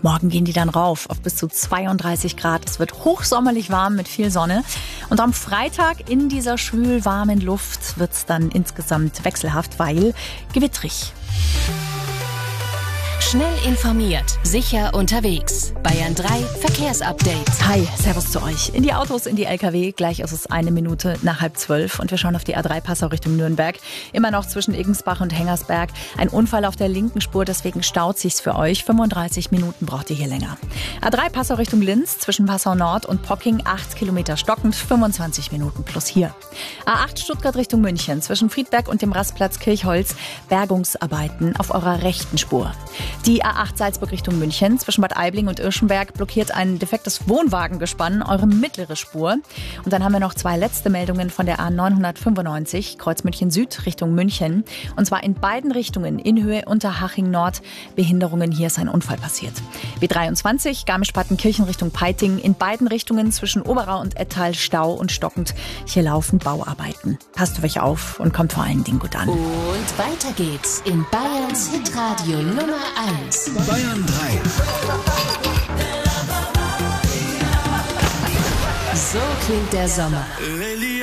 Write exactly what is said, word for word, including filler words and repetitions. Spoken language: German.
Morgen gehen die dann rauf auf bis zu zweiunddreißig Grad. Es wird hochsommerlich warm mit viel Sonne. Und am Freitag in dieser schwül warmen Luft wird es dann insgesamt wechselhaft, weil gewittrig. Schnell informiert, sicher unterwegs. Bayern drei Verkehrsupdate. Hi, servus zu euch. In die Autos, in die L K W. Gleich ist es eine Minute nach halb zwölf und wir schauen auf die A drei Passau Richtung Nürnberg. Immer noch zwischen Iggensbach und Hengersberg. Ein Unfall auf der linken Spur, deswegen staut sich's für euch. fünfunddreißig Minuten braucht ihr hier länger. A drei Passau Richtung Linz zwischen Passau Nord und Pocking. acht Kilometer stockend, fünfundzwanzig Minuten plus hier. A acht Stuttgart Richtung München zwischen Friedberg und dem Rastplatz Kirchholz. Bergungsarbeiten auf eurer rechten Spur. Die A acht Salzburg Richtung München zwischen Bad Aibling und Irschenberg blockiert ein defektes Wohnwagengespann eure mittlere Spur. Und dann haben wir noch zwei letzte Meldungen von der A neunhundertfünfundneunzig Kreuz München Süd Richtung München. Und zwar in beiden Richtungen, in Höhe Unterhaching Nord. Behinderungen, hier ist ein Unfall passiert. B dreiundzwanzig Garmisch-Partenkirchen Richtung Peiting. In beiden Richtungen zwischen Oberau und Ettal Stau und stockend. Hier laufen Bauarbeiten. Passt auf euch auf und kommt vor allen Dingen gut an. Und weiter geht's in Bayerns Hitradio Nummer eins. Bayern drei. So klingt der Sommer.